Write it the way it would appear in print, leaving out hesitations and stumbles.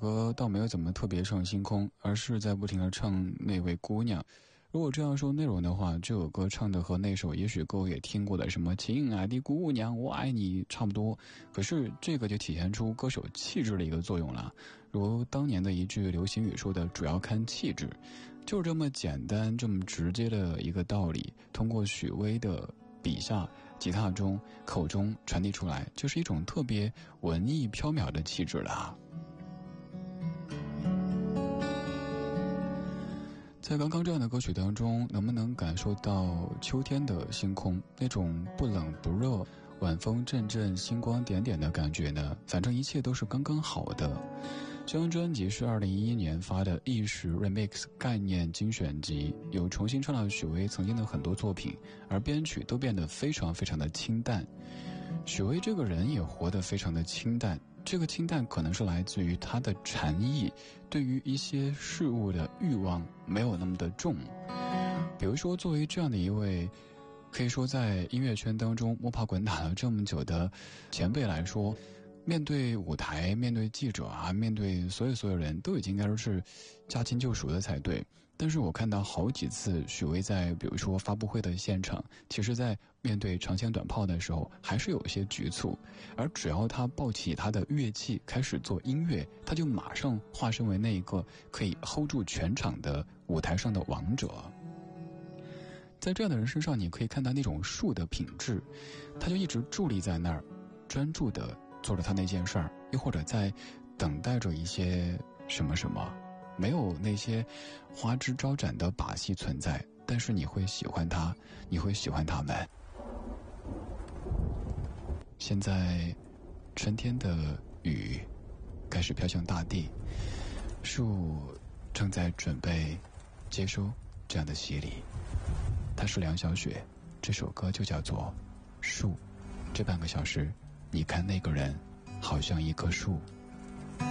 歌倒没有怎么特别上星空，而是在不停地唱那位姑娘。如果这样说内容的话，这首歌唱的和那首也许各位也听过的什么亲爱的姑娘我爱你差不多，可是这个就体现出歌手气质的一个作用了。如当年的一句流行语说的，主要看气质，就是这么简单这么直接的一个道理，通过许巍的笔下吉他中口中传递出来，就是一种特别文艺飘渺的气质了。在刚刚这样的歌曲当中，能不能感受到秋天的星空那种不冷不热，晚风阵阵，星光点点的感觉呢？反正一切都是刚刚好的。这张专辑是2011年发的意识 Remix 概念精选集，有重新唱了许巍曾经的很多作品，而编曲都变得非常非常的清淡。许巍这个人也活得非常的清淡，这个清淡可能是来自于他的禅意，对于一些事物的欲望没有那么的重。比如说作为这样的一位可以说在音乐圈当中摸爬滚打了这么久的前辈来说，面对舞台，面对记者啊，面对所有人都已经应该是驾轻就熟的才对。但是我看到好几次许巍在比如说发布会的现场，其实在面对长枪短炮的时候还是有一些局促，而只要他抱起他的乐器开始做音乐，他就马上化身为那一个可以 hold 住全场的舞台上的王者。在这样的人身上，你可以看到那种树的品质，他就一直伫立在那儿，专注的做着他那件事儿，又或者在等待着一些什么什么，没有那些花枝招展的把戏存在，但是你会喜欢他，你会喜欢他们。现在春天的雨开始飘向大地，树正在准备接收这样的洗礼。他是梁晓雪，这首歌就叫做树。这半个小时，你看那个人好像一棵树。